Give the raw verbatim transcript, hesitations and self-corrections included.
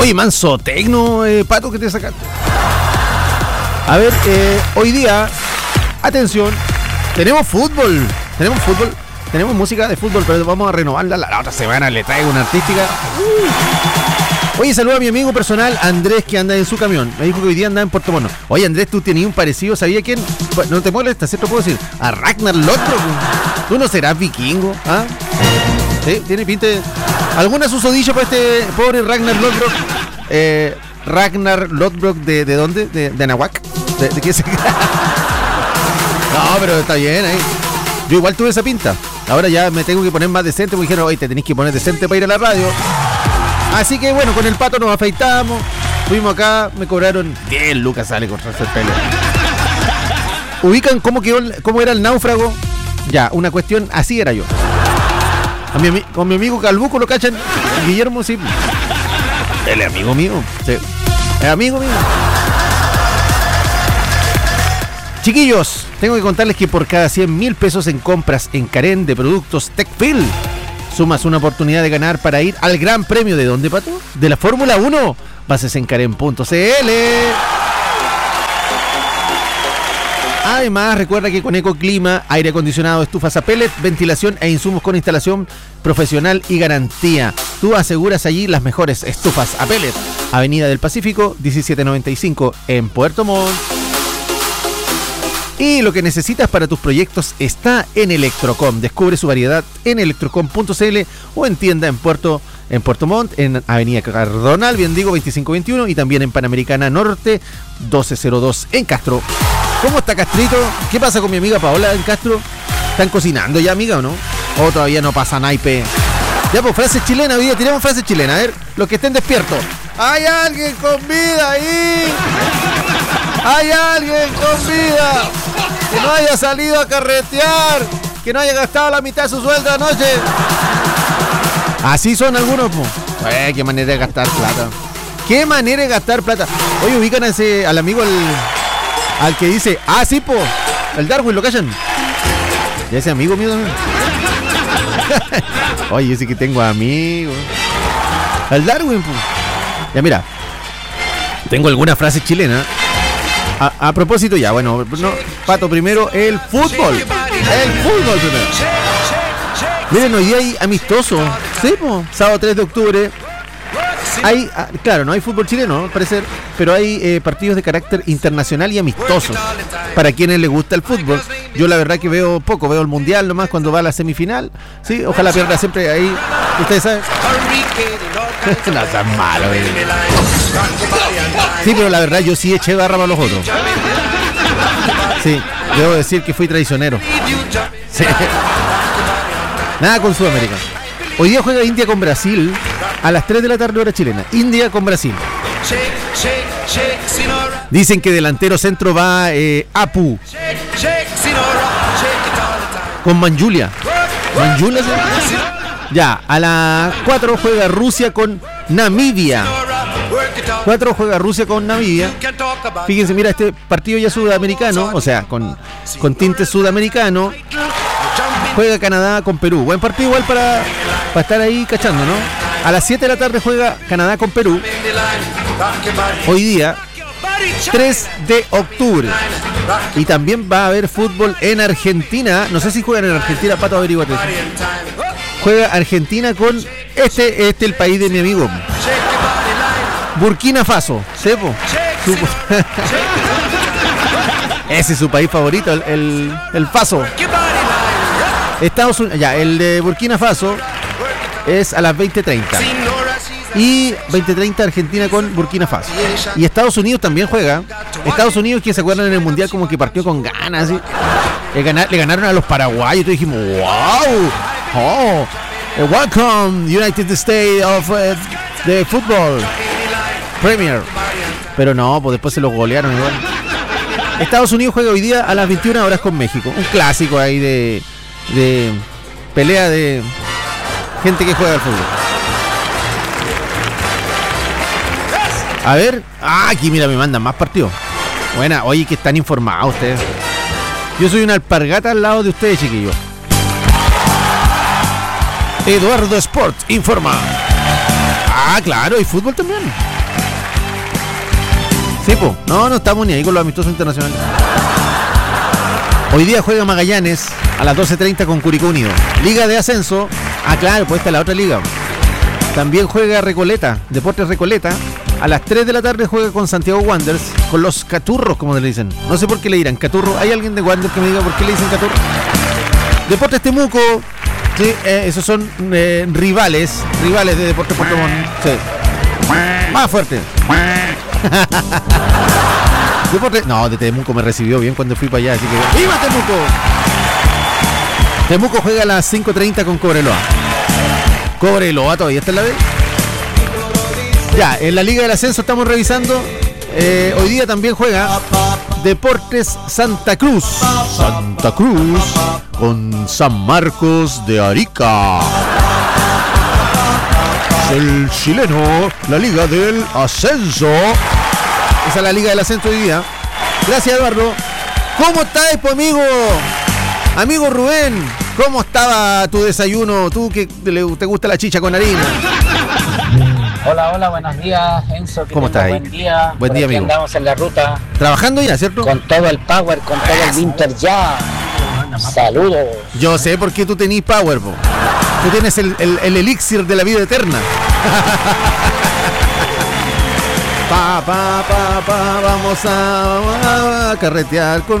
Oye, manso tecno, eh, Pato, que te sacaste. A ver, eh, hoy día, atención, tenemos fútbol. Tenemos fútbol. Tenemos música de fútbol, pero vamos a renovarla. La, la otra semana le traigo una artística. Uh. Oye, saluda a mi amigo personal Andrés, que anda en su camión. Me dijo que hoy día anda en Puerto Mono. Oye, Andrés, tú tenías un parecido. ¿Sabía quién? No te molesta, ¿cierto? Puedo decir. A Ragnar Lothbrok. ¿Tú no serás vikingo? ¿Ah? ¿Sí? ¿Tiene pinta de... ¿Alguna susodicha para este pobre Ragnar Lothbrok? Eh, Ragnar Lothbrok, ¿de, de dónde? ¿De, de Anahuac? ¿De, de qué se... No, pero está bien ahí. Yo igual tuve esa pinta. Ahora ya me tengo que poner más decente, porque dijeron, oye, te tenés que poner decente para ir a la radio. Así que bueno, con el Pato nos afeitamos. Fuimos acá, me cobraron diez lucas, sale cortarse el pelo. ¿Ubican cómo, quedó, cómo era el náufrago? Ya, una cuestión, así era yo. A mi, con mi amigo Calbuco lo cachan. Guillermo, sí. Él es amigo mío. Sí. Es amigo mío. Chiquillos, tengo que contarles que por cada cien mil pesos en compras en Karen de productos Tecfil, sumas una oportunidad de ganar para ir al gran premio. ¿De dónde, Pato? De la Fórmula uno. Bases en karen punto c l. Además, recuerda que con Ecoclima, aire acondicionado, estufas a pellet, ventilación e insumos con instalación profesional y garantía, tú aseguras allí las mejores estufas a pellet. Avenida del Pacífico, diecisiete noventa y cinco en Puerto Montt. Y lo que necesitas para tus proyectos está en Electrocom. Descubre su variedad en electrocom punto c l o en tienda en Puerto, en Puerto Montt, en Avenida Cardonal, bien digo, veinticinco veintiuno, y también en Panamericana Norte, doce cero dos en Castro. ¿Cómo está Castrito? ¿Qué pasa con mi amiga Paola en Castro? ¿Están cocinando ya, amiga, o no? ¿O todavía no pasa naipe? Ya, pues, frases chilenas, hoy día tiramos frases chilenas. A ver, los que estén despiertos. ¡Hay alguien con vida ahí! ¡Hay alguien con vida! Que no haya salido a carretear, que no haya gastado la mitad de su sueldo anoche. Así son algunos, pues. Eh, qué manera de gastar plata. Qué manera de gastar plata. Oye, ubican a ese, al amigo, el, al que dice, ah, sí, po, el Darwin, ¿lo callan? Y ese amigo mío también. Oye, yo sí que tengo amigos. El Darwin, pues. Ya, mira, tengo alguna frase chilena. A, a propósito, ya, bueno, no, Pato, primero el fútbol. El fútbol primero. Miren, hoy día hay amistoso. Sí, po, sábado tres de octubre. Hay, claro, no hay fútbol chileno, al parecer, pero hay eh, partidos de carácter internacional y amistosos. Para quienes les gusta el fútbol. Yo la verdad que veo poco, veo el mundial nomás cuando va a la semifinal. Sí, ojalá pierda siempre ahí. Ustedes saben. No sean malo, eh. Sí, pero la verdad yo sí eché barra para los otros. Sí, debo decir que fui traicionero. Sí. Nada con Sudamérica. Hoy día juega India con Brasil a las tres de la tarde hora chilena. India con Brasil. Dicen que delantero centro va eh, Apu con Manjulia. Manjulia, ¿sí? Ya, a las cuatro juega Rusia con Namibia. cuatro juega Rusia con Namibia. Fíjense, mira, este partido ya sudamericano, o sea, con, con tinte sudamericano. Juega Canadá con Perú. Buen partido igual para, para estar ahí cachando, ¿no? A las siete de la tarde juega Canadá con Perú. Hoy día, tres de octubre. Y también va a haber fútbol en Argentina. No sé si juegan en Argentina, Pato, averíguate. Juega Argentina con este, este el país de mi amigo. Burkina Faso. ¿Sepo? Su... Ese es su país favorito, el, el, el Faso. Estados Unidos, ya, el de Burkina Faso es a las veinte treinta. Y veinte treinta Argentina con Burkina Faso. Y Estados Unidos también juega. Estados Unidos, que se acuerdan en el Mundial como que partió con ganas, ¿sí? Le, ganar, le ganaron a los paraguayos. Entonces dijimos, wow, oh, welcome United States of uh, the Football Premier. Pero no, pues después se los golearon igual. Estados Unidos juega hoy día a las veintiuna horas con México. Un clásico ahí de, de pelea de gente que juega al fútbol. A ver, ah, aquí mira, me mandan más partidos. Buena, oye, que están informados ustedes. Yo soy una alpargata al lado de ustedes, chiquillos. Eduardo Sport informa. Ah, claro, y fútbol también. Sí, po. No, no estamos ni ahí con los amistosos internacionales. Hoy día juega Magallanes a las doce treinta con Curicó Unido. Liga de ascenso. Ah, claro, pues esta es la otra liga. También juega Recoleta, Deportes Recoleta. A las tres de la tarde juega con Santiago Wanderers, con los Caturros, como le dicen. No sé por qué le dirán Caturro. ¿Hay alguien de Wanderers que me diga por qué le dicen Caturro? Deportes Temuco. Sí, eh, esos son eh, rivales. Rivales de Deportes Puerto Montt. Sí. Más fuerte. Deportes. No, de Temuco me recibió bien cuando fui para allá, así que. ¡Viva Temuco! Temuco juega a las cinco treinta con Cobreloa. Cobreloa todavía está en la B. Ya, en la Liga del Ascenso estamos revisando. Eh, hoy día también juega Deportes Santa Cruz. Santa Cruz con San Marcos de Arica. El chileno, la Liga del Ascenso. Esa es la Liga del Ascenso hoy día. Gracias, Eduardo. ¿Cómo estás, pues, amigo? Amigo Rubén, ¿cómo estaba tu desayuno? Tú que te gusta la chicha con harina. Hola, hola, buenos días, Enzo. ¿Cómo estás ahí? Buen día. Buen día, amigo. Andamos en la ruta. Trabajando ya, ¿cierto? Con todo el power, con todo el Winter ya. Saludos. Yo sé por qué tú tenés power, po. Tú tienes el, el, el elixir de la vida eterna. Pa, pa, pa, pa, vamos a, a carretear con